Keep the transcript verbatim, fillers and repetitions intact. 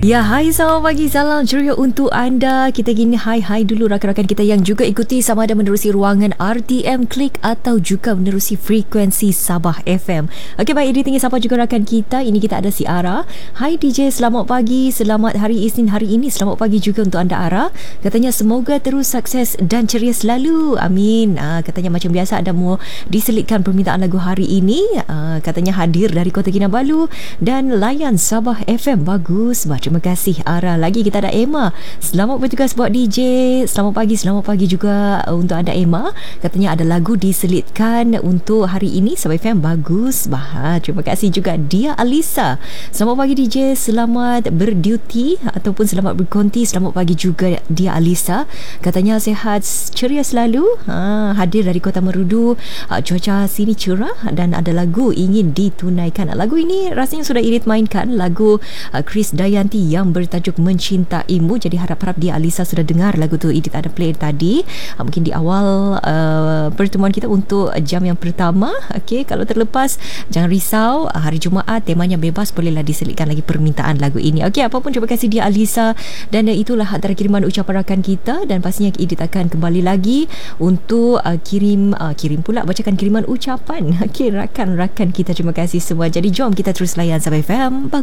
Ya, hai, selamat pagi, salam ceria untuk anda. Kita gini hai-hai dulu rakan-rakan kita yang juga ikuti sama ada menerusi ruangan R T M Klik atau juga menerusi frekuensi Sabah F M. Okey, baik, ini tinggi sapa juga rakan kita. Ini kita ada si Ara. Hai D J, selamat pagi, selamat hari Isnin hari ini. Selamat pagi juga untuk anda, Ara. Katanya semoga terus sukses dan ceria selalu. Amin. Uh, katanya macam biasa anda mau diselitkan permintaan lagu hari ini. Uh, katanya hadir dari Kota Kinabalu dan layan Sabah F M. Bagus. Bah, terima kasih, Ara. Lagi kita ada Emma. Selamat bertugas buat D J. Selamat pagi, selamat pagi juga untuk anda, Emma. Katanya ada lagu diselitkan untuk hari ini Sabah F M. Bagus. Bah, terima kasih juga Dia Alisa. Selamat pagi D J. Selamat berduty ataupun selamat berkonti. Selamat pagi juga Dia Alisa. Katanya sehat ceria selalu. Ha, hadir dari Kota Merudu. Ha, cuaca sini cerah dan ada lagu ingin ditunaikan. Lagu ini rasanya sudah irit mainkan. Lagu uh, Chris Dayanti yang bertajuk Mencintaimu. Jadi harap-harap Dia Alisa sudah dengar lagu tu. Edit ada play tadi. Uh, mungkin di awal uh, pertemuan kita untuk jam yang pertama. Okey, kalau terlepas jangan risau. Uh, hari Jumaat temanya bebas, bolehlah diselitkan lagi permintaan lagu ini. Okey, apapun terima kasih Dia Alisa. Dan uh, itulah antara kiriman ucapan rakan kita. Dan pastinya Edit akan kembali lagi untuk uh, kirim uh, kirim pula bacakan kiriman ucapan. Okey, rakan-rakan kita, terima kasih semua. Jadi jom kita terus layan Sabah F M.